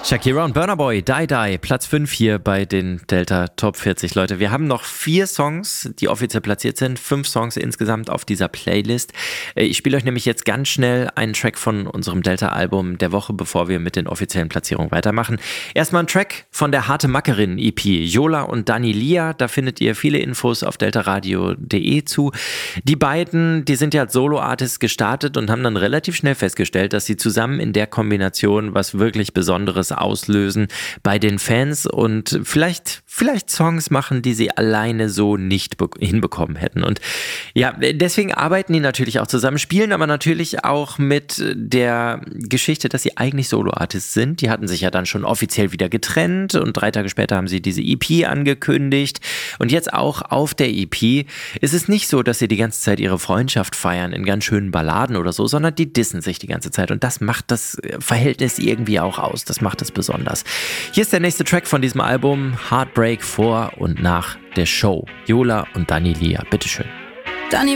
Shakira und Burna Boy, Die Die, Platz 5 hier bei den Delta Top 40. Leute, wir haben noch 4 Songs, die offiziell platziert sind, 5 Songs insgesamt auf dieser Playlist. Ich spiele euch nämlich jetzt ganz schnell einen Track von unserem Delta-Album der Woche, bevor wir mit den offiziellen Platzierungen weitermachen. Erstmal ein Track von der Harte Mackerin EP, Yola und Dani Lia. Da findet ihr viele Infos auf deltaradio.de zu. Die beiden, die sind ja als Solo-Artists gestartet und haben dann relativ schnell festgestellt, dass sie zusammen in der Kombination was wirklich Besonderes auslösen bei den Fans und vielleicht Songs machen, die sie alleine so nicht hinbekommen hätten. Und ja, deswegen arbeiten die natürlich auch zusammen, spielen aber natürlich auch mit der Geschichte, dass sie eigentlich Solo-Artists sind. Die hatten sich ja dann schon offiziell wieder getrennt und 3 Tage später haben sie diese EP angekündigt. Und jetzt auch auf der EP ist es nicht so, dass sie die ganze Zeit ihre Freundschaft feiern in ganz schönen Balladen oder so, sondern die dissen sich die ganze Zeit. Und das macht das Verhältnis irgendwie auch aus. Das macht es besonders. Hier ist der nächste Track von diesem Album, Heartbreak vor und nach der Show. Yola und Dani Lia, bitteschön. Dani